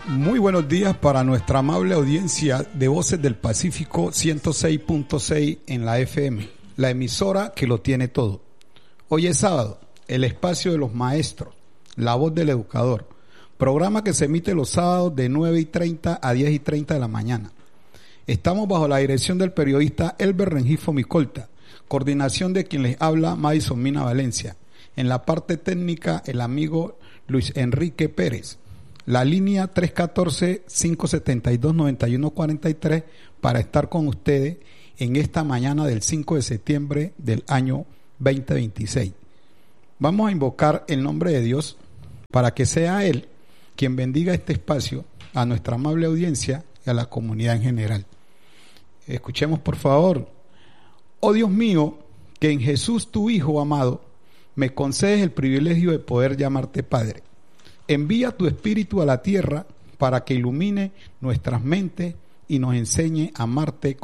Muy buenos días para nuestra amable audiencia de Voces del Pacífico 106.6 en la FM, la emisora que lo tiene todo. Hoy es sábado, el espacio de los maestros, la voz del educador, programa que se emite los sábados de 9:30 a 10:30 de la mañana. Estamos bajo la dirección del periodista Elber Rengifo Micolta, coordinación de quien les habla Madison Mina Valencia, en la parte técnica el amigo Luis Enrique Pérez. La línea 314-572-9143 para estar con ustedes en esta mañana del 5 de septiembre del año 2026. Vamos a invocar el nombre de Dios para que sea Él quien bendiga este espacio a nuestra amable audiencia y a la comunidad en general. Escuchemos por favor. Oh Dios mío, que en Jesús tu Hijo amado me concedes el privilegio de poder llamarte Padre. Envía tu Espíritu a la tierra para que ilumine nuestras mentes y nos enseñe a amarte